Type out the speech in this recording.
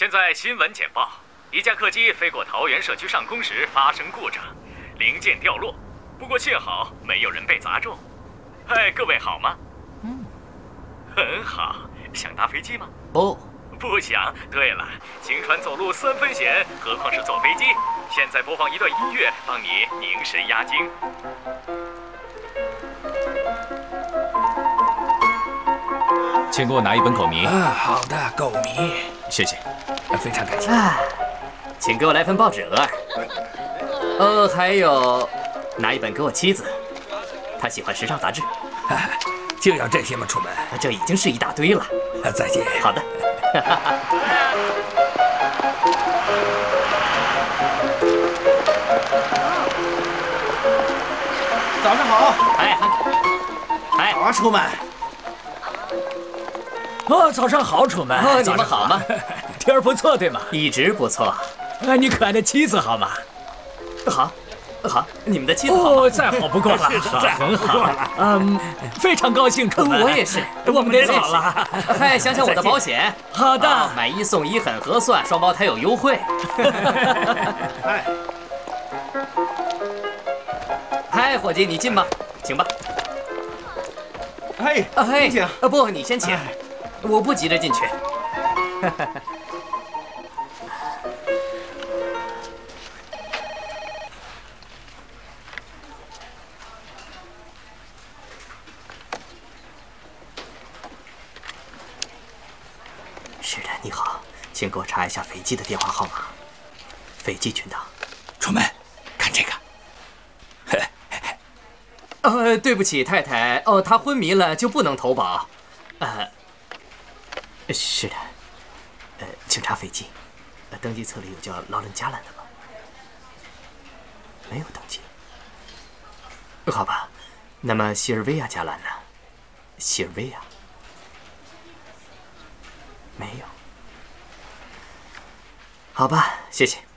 现在新闻简报：一架客机飞过桃园社区上空时发生故障，零件掉落，不过幸好没有人被砸中。嗨，各位好吗？很好。想搭飞机吗？不想。对了，行船走路3分险，何况是坐飞机。现在播放一段音乐，帮你凝神压惊。 请给我拿一本狗迷。 好的，狗迷， 谢谢。 非常感谢。 请给我来份报纸额尔。还有，拿一本给我妻子，她喜欢时尚杂志。 就要这些吗，楚门？ 这已经是一大堆了。 再见。 好的。 早上好。 哎， 好啊，楚门。早上好，楚门。 你们好吗？ 天儿不错，对吗？ 一直不错。 你可爱的妻子好吗？ 好，你们的妻子好吗？ 再好不过了，很好。非常高兴，楚门。 我也是。 我们得走了。 嗨，想想我的保险。 好的， 买1送1很合算，双胞胎有优惠。嗨，伙计，你进吧，请吧。 请。 不，你先请。我不急着进去。是的，你好，请给我查一下斐济的电话号码。斐济群岛。 楚门，看这个。 对不起，太太。他昏迷了，就不能投保。是的。请查斐济。登记册里有叫劳伦加兰的吗？没有登记。好吧，那么西尔维亚加兰呢？西尔维亚没有。好吧，谢谢。